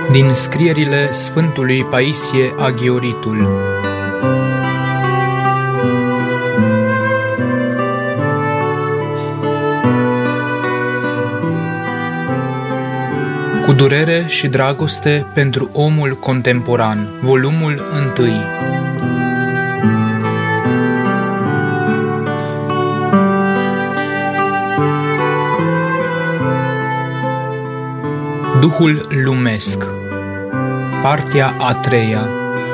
Din scrierile Sfântului Paisie Aghioritul. Cu durere și dragoste pentru omul contemporan. Volumul 1. Duhul lumesc. Partea a 3-a.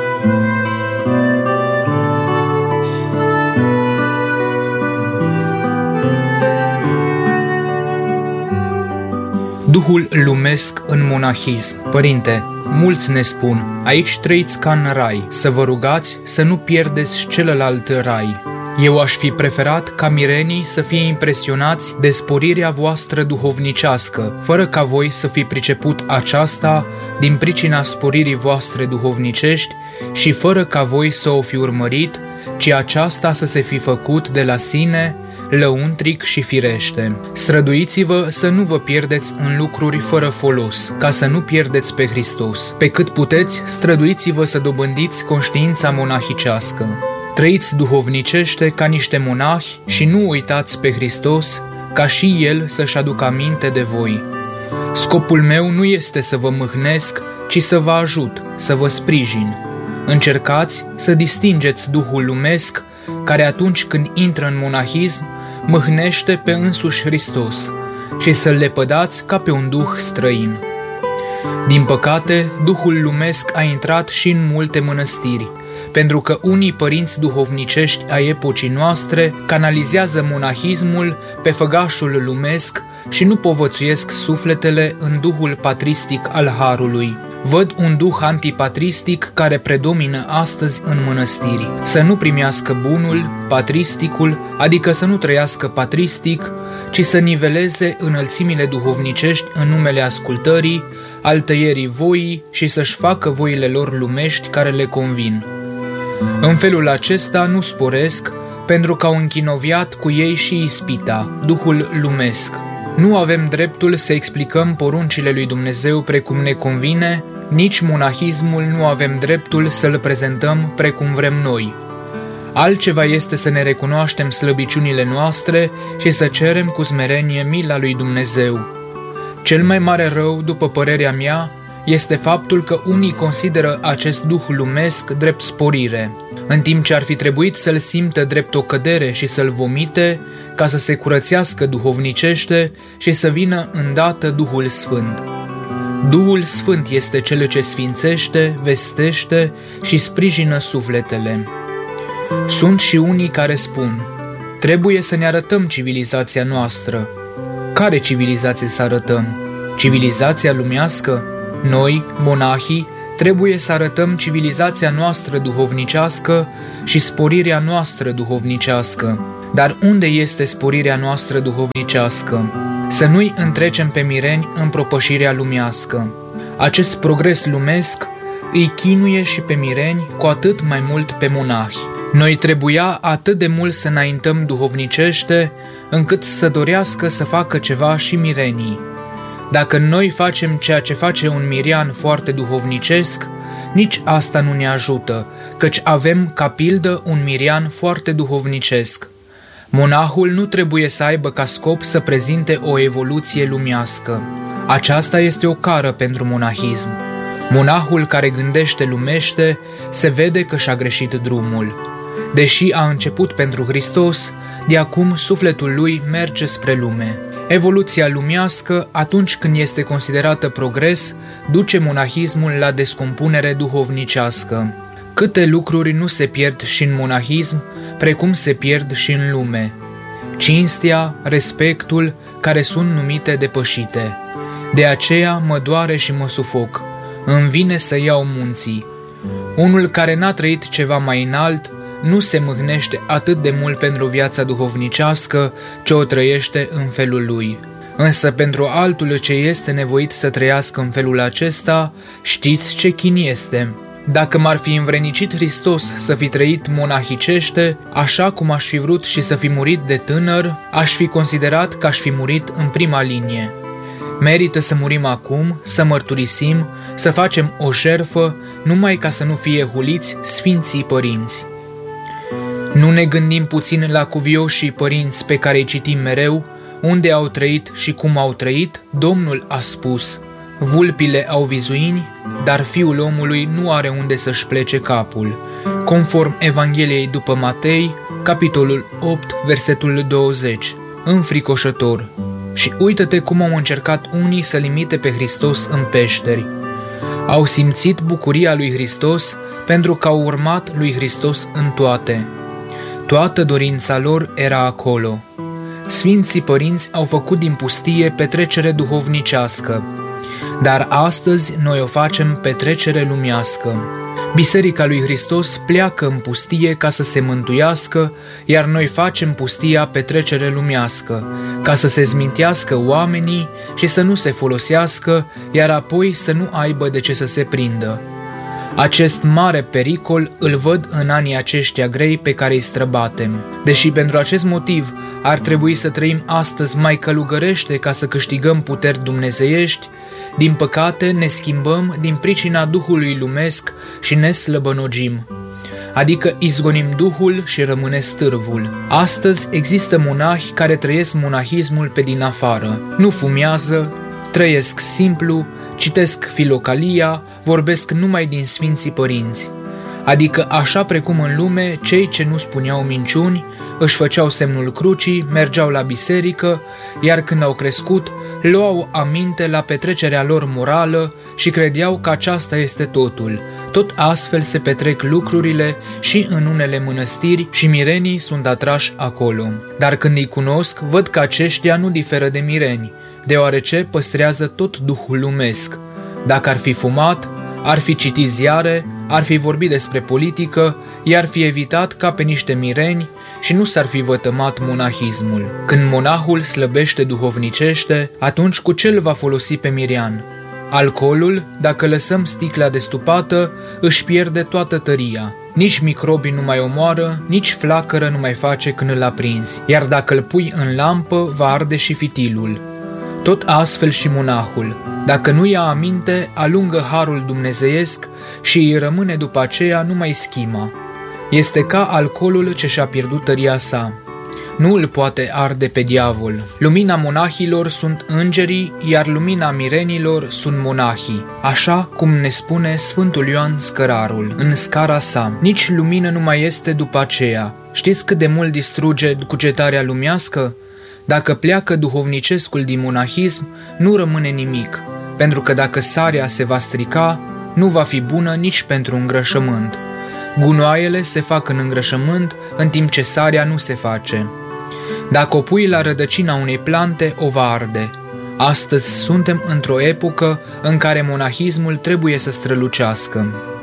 Duhul lumesc în monahism. Părinte, mulți ne spun, aici trăiți ca în rai, să vă rugați să nu pierdeți celălalt rai. Eu aș fi preferat ca mirenii să fie impresionați de sporirea voastră duhovnicească, fără ca voi să fi priceput aceasta din pricina sporirii voastre duhovnicești și fără ca voi să o fi urmărit, ci aceasta să se fi făcut de la sine, lăuntric și firește. Străduiți-vă să nu vă pierdeți în lucruri fără folos, ca să nu pierdeți pe Hristos. Pe cât puteți, străduiți-vă să dobândiți conștiința monahicească. Trăiți duhovnicește ca niște monahi și nu uitați pe Hristos, ca și El să-și aducă aminte de voi. Scopul meu nu este să vă mâhnesc, ci să vă ajut, să vă sprijin. Încercați să distingeți Duhul lumesc, care atunci când intră în monahism, mâhnește pe însuși Hristos, și să-L lepădați ca pe un duh străin. Din păcate, Duhul lumesc a intrat și în multe mănăstiri, pentru că unii părinți duhovnicești ai epocii noastre canalizează monahismul pe făgașul lumesc și nu povățuiesc sufletele în duhul patristic al harului. Văd un duh antipatristic care predomină astăzi în mănăstiri. Să nu primească bunul, patristicul, adică să nu trăiască patristic, ci să niveleze înălțimile duhovnicești în numele ascultării, al tăierii voii și să-și facă voile lor lumești care le convin. În felul acesta nu sporesc, pentru că au închinoviat cu ei și ispita, Duhul lumesc. Nu avem dreptul să explicăm poruncile lui Dumnezeu precum ne convine, nici monahismul nu avem dreptul să-l prezentăm precum vrem noi. Altceva este să ne recunoaștem slăbiciunile noastre și să cerem cu smerenie mila lui Dumnezeu. Cel mai mare rău, după părerea mea, este faptul că unii consideră acest duh lumesc drept sporire, în timp ce ar fi trebuit să-l simtă drept o cădere și să-l vomite, ca să se curățească duhovnicește și să vină îndată Duhul Sfânt. Duhul Sfânt este cel ce sfințește, vestește și sprijină sufletele. Sunt și unii care spun, trebuie să ne arătăm civilizația noastră. Care civilizație să arătăm? Civilizația lumească? Noi, monahii, trebuie să arătăm civilizația noastră duhovnicească și sporirea noastră duhovnicească. Dar unde este sporirea noastră duhovnicească? Să nu-i întrecem pe mireni în propășirea lumească. Acest progres lumesc îi chinuie și pe mireni, cu atât mai mult pe monahi. Noi trebuia atât de mult să înaintăm duhovnicește, încât să dorească să facă ceva și mirenii. Dacă noi facem ceea ce face un mirian foarte duhovnicesc, nici asta nu ne ajută, căci avem ca pildă un mirian foarte duhovnicesc. Monahul nu trebuie să aibă ca scop să prezinte o evoluție lumească. Aceasta este o cară pentru monahism. Monahul care gândește lumește se vede că și-a greșit drumul. Deși a început pentru Hristos, de acum sufletul lui merge spre lume. Evoluția lumească, atunci când este considerată progres, duce monahismul la descompunere duhovnicească. Câte lucruri nu se pierd și în monahism, precum se pierd și în lume. Cinstea, respectul, care sunt numite depășite. De aceea mă doare și mă sufoc. Îmi vine să iau munții. Unul care n-a trăit ceva mai înalt, nu se mâhnește atât de mult pentru viața duhovnicească ce o trăiește în felul lui. Însă pentru altul ce este nevoit să trăiască în felul acesta, știți ce chin este? Dacă m-ar fi învrednicit Hristos să fi trăit monahicește, așa cum aș fi vrut și să fi murit de tânăr, aș fi considerat că aș fi murit în prima linie. Merită să murim acum, să mărturisim, să facem o jertfă, numai ca să nu fie huliți Sfinții Părinți. Nu ne gândim puțin la cuvioșii părinți pe care îi citim mereu, unde au trăit și cum au trăit, Domnul a spus: vulpile au vizuini, dar fiul omului nu are unde să-și plece capul. Conform Evangheliei după Matei, capitolul 8, versetul 20. Înfricoșător. Și uită-te cum au încercat unii să limite pe Hristos în peșteri. Au simțit bucuria lui Hristos pentru că au urmat lui Hristos în toate. Toată dorința lor era acolo. Sfinții părinți au făcut din pustie petrecere duhovnicească, dar astăzi noi o facem petrecere lumească. Biserica lui Hristos pleacă în pustie ca să se mântuiască, iar noi facem pustia petrecere lumească, ca să se zmintească oamenii și să nu se folosească, iar apoi să nu aibă de ce să se prindă. Acest mare pericol îl văd în anii aceștia grei pe care îi străbatem. Deși pentru acest motiv ar trebui să trăim astăzi mai călugărește ca să câștigăm puteri dumnezeiești, din păcate ne schimbăm din pricina Duhului lumesc și ne slăbănogim, adică izgonim Duhul și rămâne stârvul. Astăzi există monahi care trăiesc monahismul pe din afară, nu fumează, trăiesc simplu, citesc filocalia, vorbesc numai din Sfinții Părinți, adică așa precum în lume cei ce nu spuneau minciuni, își făceau semnul crucii, mergeau la biserică, iar când au crescut, luau aminte la petrecerea lor morală și credeau că aceasta este totul. Tot astfel se petrec lucrurile și în unele mănăstiri și mirenii sunt atrași acolo. Dar când îi cunosc, văd că aceștia nu diferă de mireni, deoarece păstrează tot duhul lumesc. Dacă ar fi fumat, ar fi citit ziare, ar fi vorbit despre politică, i-ar fi evitat ca pe niște mireni și nu s-ar fi vătămat monahismul. Când monahul slăbește duhovnicește, atunci cu ce îl va folosi pe mirian? Alcoolul, dacă lăsăm sticla destupată, își pierde toată tăria. Nici microbii nu mai omoară, nici flacără nu mai face când îl aprinzi, iar dacă îl pui în lampă, va arde și fitilul. Tot astfel și monahul, dacă nu ia aminte, alungă harul dumnezeiesc și îi rămâne după aceea numai schima. Este ca alcoolul ce și-a pierdut tăria sa. Nu îl poate arde pe diavol. Lumina monahilor sunt îngerii, iar lumina mirenilor sunt monahii, așa cum ne spune Sfântul Ioan Scărarul în scara sa. Nici lumină nu mai este după aceea. Știți cât de mult distruge cugetarea lumească? Dacă pleacă duhovnicescul din monahism, nu rămâne nimic, pentru că dacă sarea se va strica, nu va fi bună nici pentru îngrășământ. Gunoaiele se fac în îngrășământ, în timp ce sarea nu se face. Dacă o pui la rădăcina unei plante, o va arde. Astăzi suntem într-o epocă în care monahismul trebuie să strălucească.